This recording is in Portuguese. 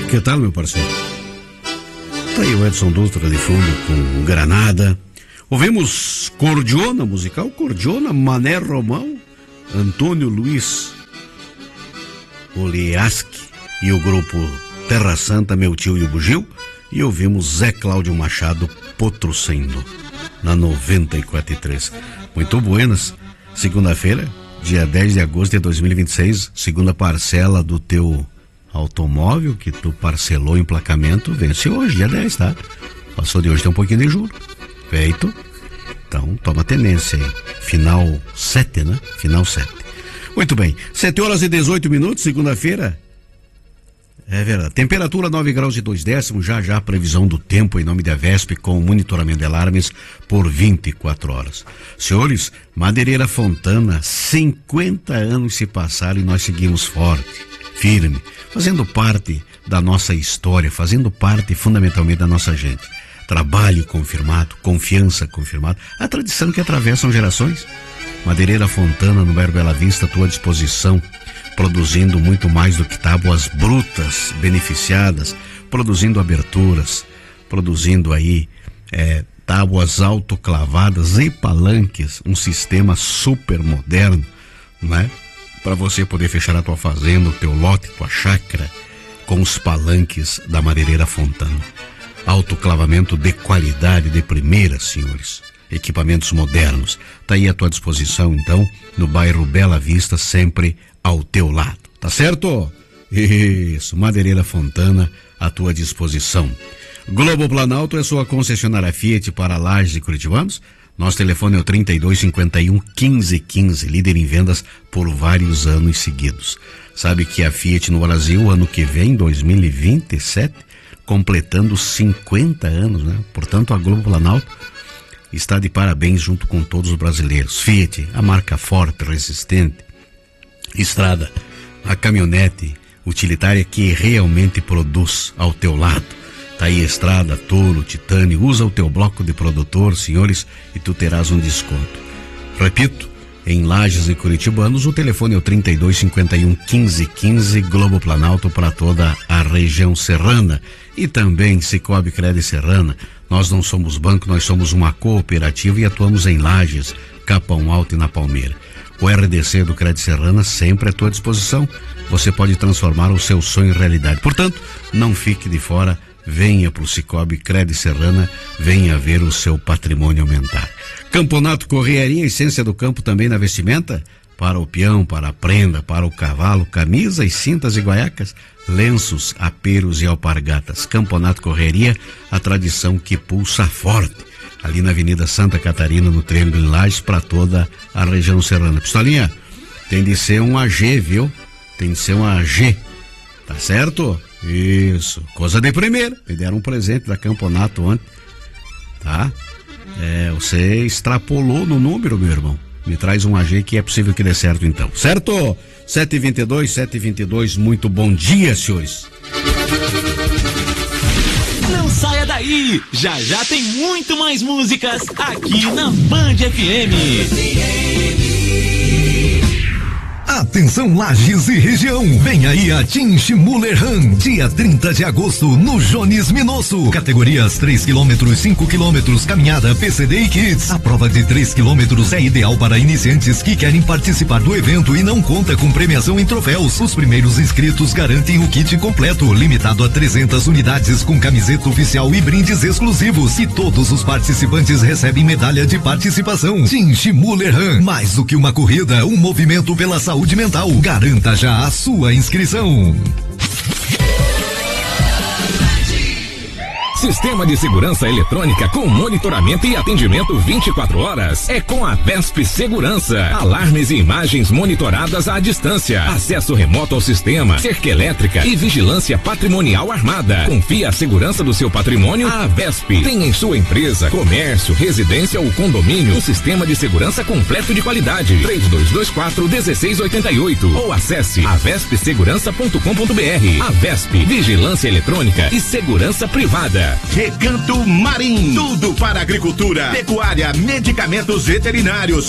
Que tal, meu parceiro? Tá aí o Edson Dutra de fundo com Granada. Ouvimos Cordiona, musical Cordiona, Mané Romão, Antônio Luiz Oliaschi e o grupo Terra Santa, Meu Tio e o Bugio. E ouvimos Zé Cláudio Machado, Potro Sem Nó, na 94.3. Muito buenas. Segunda-feira, dia 10 de agosto de 2026, segunda parcela do teu automóvel que tu parcelou em emplacamento, vence hoje, dia 10, tá? Passou de hoje, tem um pouquinho de juro. Feito. Então, toma tenência aí. Final 7, né? Final 7. Muito bem. 7h18, segunda-feira. É verdade. Temperatura 9 graus e 2 décimos. Já a previsão do tempo em nome da VESP com monitoramento de alarmes por 24 horas. Senhores, Madeireira Fontana, 50 anos se passaram e nós seguimos forte, firme, fazendo parte da nossa história, fazendo parte fundamentalmente da nossa gente. Trabalho confirmado, confiança confirmada, a tradição que atravessam gerações. Madeireira Fontana, no bairro Bela Vista, à tua disposição, produzindo muito mais do que tábuas brutas beneficiadas, produzindo aberturas, produzindo aí tábuas autoclavadas e palanques, um sistema super moderno, né? Para você poder fechar a tua fazenda, o teu lote, tua chácara, com os palanques da Madeireira Fontana. Autoclavamento de qualidade, de primeira, senhores. Equipamentos modernos. Tá aí à tua disposição, então, no bairro Bela Vista, sempre ao teu lado. Tá certo? Isso, Madeireira Fontana, à tua disposição. Globo Planalto é sua concessionária Fiat para Lages e Curitibanos. Nosso telefone é o 3251-1515, líder em vendas por vários anos seguidos. Sabe que a Fiat no Brasil, ano que vem, 2027, completando 50 anos, né? Portanto, a Globo Planalto está de parabéns junto com todos os brasileiros. Fiat, a marca forte, resistente, Estrada, a caminhonete utilitária que realmente produz ao teu lado. Tá aí Estrada, Toro, Titânio, usa o teu bloco de produtor, senhores, e tu terás um desconto. Repito, em Lages e Curitibanos, o telefone é o 3251-1515, Globo Planalto para toda a região serrana. E também Cicobi Cred Serrana. Nós não somos banco, nós somos uma cooperativa e atuamos em Lages, Capão Alto e na Palmeira. O RDC do Cred Serrana sempre à tua disposição. Você pode transformar o seu sonho em realidade. Portanto, não fique de fora. Venha para o Cicobi Cred Serrana, venha ver o seu patrimônio aumentar. Campeonato Correaria, essência do campo também na vestimenta, para o peão, para a prenda, para o cavalo, camisas, cintas e guaiacas, lenços, aperos e alpargatas. Campeonato Correaria, a tradição que pulsa forte, ali na Avenida Santa Catarina, no Triângulo em Lages, para toda a região serrana. Pistolinha, tem de ser um AG, viu? Tem de ser um AG, tá certo? Isso, coisa de primeira. Me deram um presente da campeonato ontem, tá? Você extrapolou no número, meu irmão. Me traz um AG que é possível que dê certo então, certo? 7h22, muito bom dia, senhores. Não saia daí, já tem muito mais músicas aqui na Band FM. Atenção Lages e região, vem aí a Team Schmuller Run, dia 30 de agosto no Jones Minosso, categorias 3 km, 5 km, caminhada, PCD e Kids. A prova de 3 km é ideal para iniciantes que querem participar do evento e não conta com premiação em troféus. Os primeiros inscritos garantem o kit completo, limitado a 300 unidades com camiseta oficial e brindes exclusivos, e todos os participantes recebem medalha de participação. Team Schmuller Run, mais do que uma corrida, um movimento pela saúde mental. Garanta já a sua inscrição. Sistema de segurança eletrônica com monitoramento e atendimento 24 horas. É com a VESP Segurança. Alarmes e imagens monitoradas à distância. Acesso remoto ao sistema. Cerca elétrica e vigilância patrimonial armada. Confie a segurança do seu patrimônio à VESP. Tem em sua empresa, comércio, residência ou condomínio um sistema de segurança completo de qualidade. 3224-1688 ou acesse avespsegurança.com.br. A VESP, vigilância eletrônica e segurança privada. Recanto Marim, tudo para agricultura, pecuária, medicamentos veterinários,